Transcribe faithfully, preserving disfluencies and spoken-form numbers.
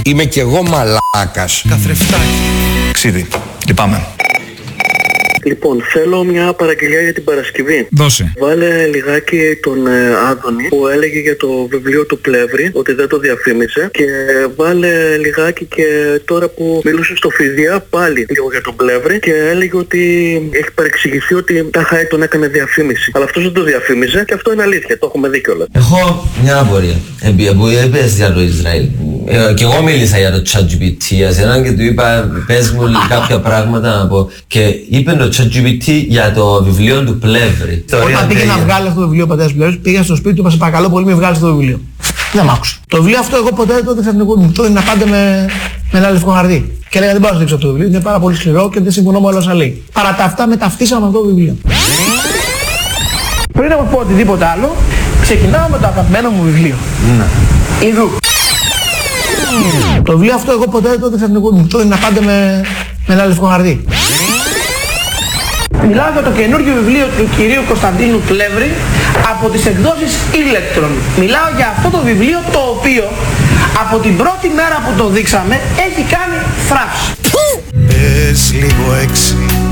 Είμαι κι εγώ μαλάκας. Καθρεφτάκι. Ξύδι. Λυπάμαι. Λοιπόν, θέλω μια παραγγελιά για την Παρασκευή. Δώσε. Βάλε λιγάκι τον ε, Άδωνη που έλεγε για το βιβλίο του Πλεύρη ότι δεν το διαφήμισε. Και βάλε λιγάκι και τώρα που μιλούσε στο Φιδιά πάλι λίγο για τον Πλεύρη και έλεγε ότι έχει παρεξηγηθεί ότι τα χαέ τον έκανε διαφήμιση. Αλλά αυτός δεν το διαφήμιζε και αυτό είναι αλήθεια. Το έχουμε δει κιόλας. Έχω μια απορία. Που είπες για το Ισραήλ. Ε, και εγώ μίλησα για το ChatGPT, ασέναν και του είπα πες μου κάποια πράγματα να πω. Και είπε το ChatGPT για το βιβλίο του Πλεύρη. Όταν πήγε να βγάλει αυτό το βιβλίο ο πατέρας του Πλεύρη, πήγα στο σπίτι του, είπα σε παρακαλώ πολύ μην βγάλεις αυτό το βιβλίο. Δεν μ' άκουσε. Το βιβλίο αυτό εγώ ποτέ δεν το έδειξα μου, το έδινα πάντα με, με ένα λευκό χαρτί. Και έλεγα δεν πάω να δείξω αυτό το βιβλίο, είναι πάρα πολύ σκληρό και δεν συμφωνώ με όλα όσα λέει. Παρά τα αυτά μεταυτίσαμε με αυτό το βιβλίο. Πριν από πω οτιδήποτε άλλο, ξεκινάω με το αγαπημένο μου βιβλίο. Ναι. Ιδού. Το βιβλίο αυτό εγώ ποτέ δεν το έδειξα μου, το έδινα πάντα με, με ένα λευκό χαρτί. Μιλάω για το καινούργιο βιβλίο του κυρίου Κωνσταντίνου Πλεύρη από τις εκδόσεις Electron. Μιλάω για αυτό το βιβλίο το οποίο από την πρώτη μέρα που το δείξαμε έχει κάνει θράψη. Πες λίγο έξι